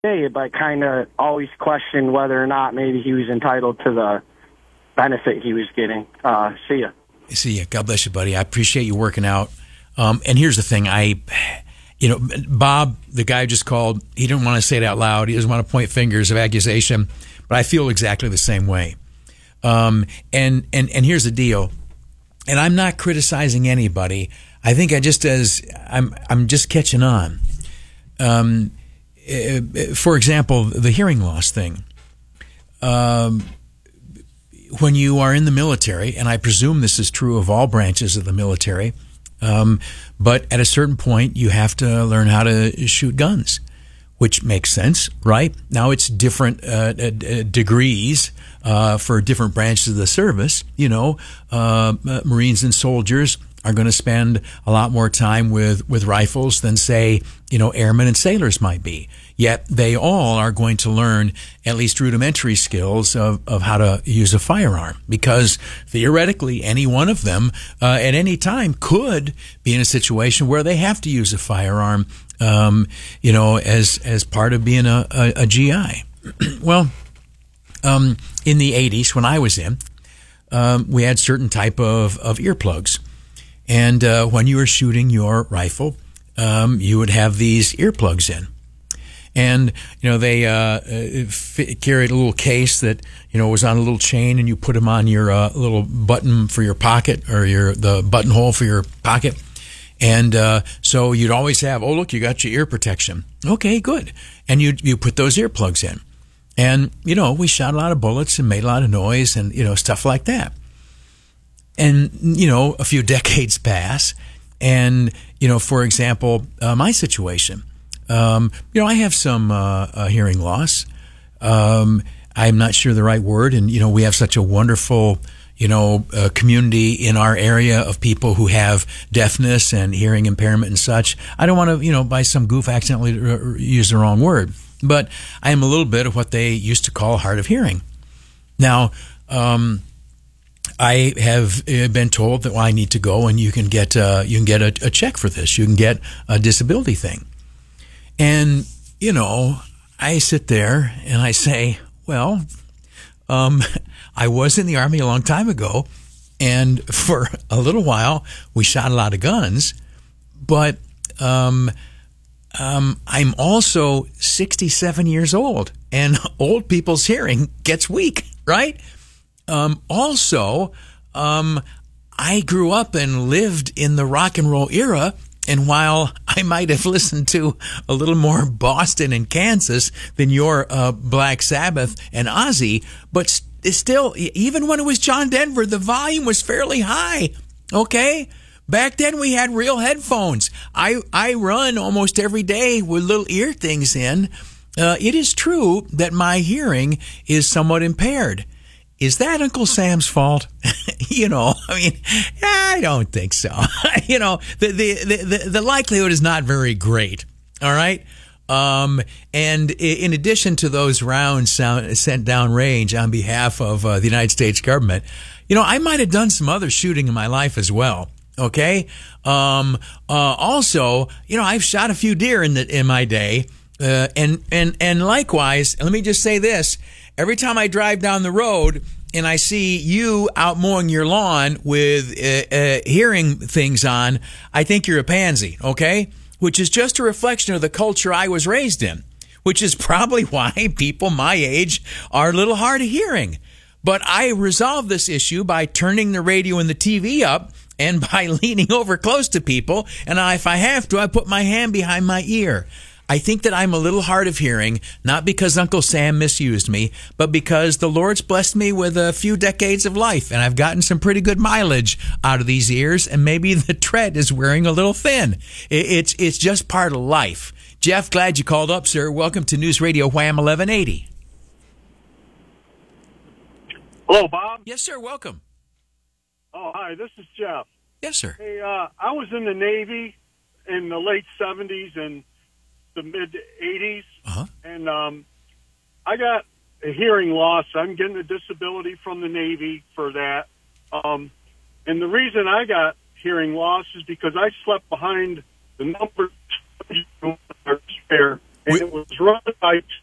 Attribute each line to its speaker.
Speaker 1: day, but kind of always questioned whether or not maybe he was entitled to the benefit he was getting. See ya.
Speaker 2: See ya. God bless you, buddy. I appreciate you working out. And here's the thing. Bob, the guy just called, he didn't want to say it out loud. He doesn't want to point fingers of accusation, but I feel exactly the same way. And here's the deal. And I'm not criticizing anybody. I think I'm just catching on. For example, the hearing loss thing. When you are in the military, and I presume this is true of all branches of the military, but at a certain point, you have to learn how to shoot guns, which makes sense, right? Now, it's different degrees for different branches of the service. Marines and soldiers are going to spend a lot more time with rifles than, say, airmen and sailors might be. Yet they all are going to learn at least rudimentary skills of how to use a firearm, because theoretically any one of them at any time could be in a situation where they have to use a firearm, as part of being a GI. Well, in the 80s, when I was in, we had certain type of earplugs. And when you were shooting your rifle, you would have these earplugs in. And, they carried a little case that, was on a little chain, and you put them on your little button for your pocket, or the buttonhole for your pocket. And so you'd always have, oh, look, you got your ear protection. Okay, good. And you put those earplugs in. And, we shot a lot of bullets and made a lot of noise and, stuff like that. And, a few decades pass. And, for example, my situation, I have some hearing loss. I'm not sure the right word. And, we have such a wonderful, community in our area of people who have deafness and hearing impairment and such. I don't want to, by some goof accidentally use the wrong word. But I am a little bit of what they used to call hard of hearing. Now, I have been told that I need to go and you can get a check for this. You can get a disability thing. And, I sit there and I say, well, I was in the Army a long time ago, and for a little while we shot a lot of guns, but I'm also 67 years old, and old people's hearing gets weak, right? Also, I grew up and lived in the rock and roll era, and while I might have listened to a little more Boston and Kansas than your Black Sabbath and Ozzy, but still, even when it was John Denver, the volume was fairly high, okay? Back then, we had real headphones. I run almost every day with little ear things in. It is true that my hearing is somewhat impaired. Is that Uncle Sam's fault? I don't think so. The likelihood is not very great. All right. And in addition to those rounds sent downrange on behalf of the United States government, I might have done some other shooting in my life as well. Okay. Also, I've shot a few deer in my day. And likewise, let me just say this. Every time I drive down the road and I see you out mowing your lawn with hearing things on, I think you're a pansy, okay? Which is just a reflection of the culture I was raised in, which is probably why people my age are a little hard of hearing. But I resolve this issue by turning the radio and the TV up and by leaning over close to people. And if I have to, I put my hand behind my ear. I think that I'm a little hard of hearing, not because Uncle Sam misused me, but because the Lord's blessed me with a few decades of life, and I've gotten some pretty good mileage out of these ears, and maybe the tread is wearing a little thin. It's just part of life. Jeff, glad you called up, sir. Welcome to News Radio Wham 1180.
Speaker 3: Hello, Bob.
Speaker 2: Yes, sir. Welcome.
Speaker 3: Oh, hi. This is Jeff.
Speaker 2: Yes, sir.
Speaker 3: Hey, I was in the Navy in the late 70s and the mid-'80s, and I got a hearing loss. I'm getting a disability from the Navy for that. And the reason I got hearing loss is because I slept behind the number spare and it was run by